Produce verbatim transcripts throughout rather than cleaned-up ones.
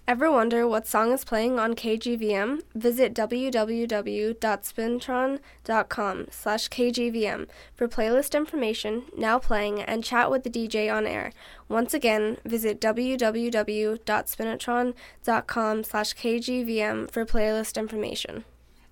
Ever wonder what song is playing on K G V M? Visit www.spintron.com slash KGVM for playlist information, now playing, and chat with the D J on air. Once again, visit www.spinatron.com slash KGVM for playlist information.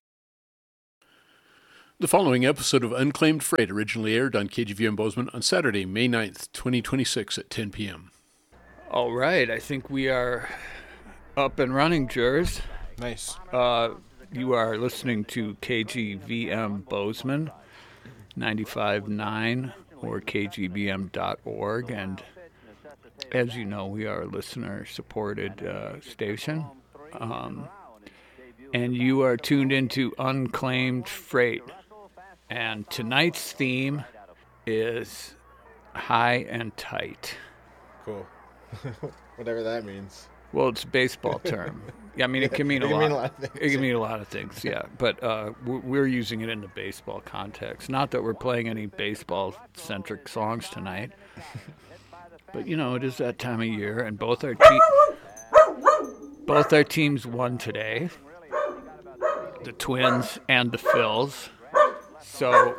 The following episode of Unclaimed Freight originally aired on K G V M Bozeman on Saturday, May ninth, twenty twenty-six at ten p.m. All right, I think we are up and running, Jers. Nice. Uh, you are listening to K G V M Bozeman, ninety-five point nine or K G V M dot org. And as you know, we are a listener-supported uh, station. Um, and you are tuned into Unclaimed Freight. And tonight's theme is high and tight. Cool. Whatever that means. Well, it's a baseball term. Yeah, I mean, it can mean, it a, can lot. mean a lot of things. It can mean a lot of things, yeah. But uh, we're using it in the baseball context. Not that we're playing any baseball-centric songs tonight. But, you know, it is that time of year, and both our, te- both our teams won today. The Twins and the Phils. So,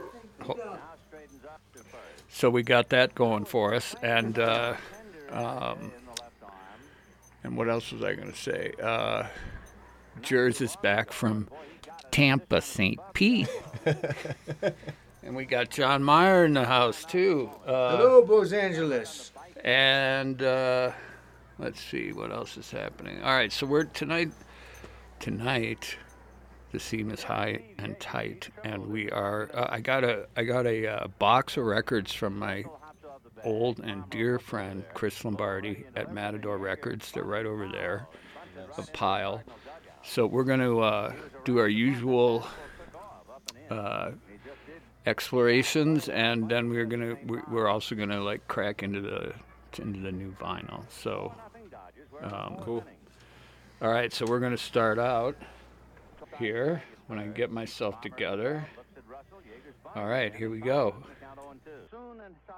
so we got that going for us. And... Uh, um, And what else was I going to say? Uh, Jers is back from Tampa, Saint Pete. And we got John Meyer in the house, too. Uh, Hello, Los Angeles. And uh, let's see, what else is happening? All right, so we're tonight, tonight, the theme is high and tight. And we are, uh, I got a, I got a uh, box of records from my old and dear friend Chris Lombardi at Matador Records. They're right over there, a pile. So we're going to uh, do our usual uh, explorations, and then we're going to we're also going to like crack into the into the new vinyl. So um, Cool. All right, so we're going to start out here when I get myself together. All right, here we go.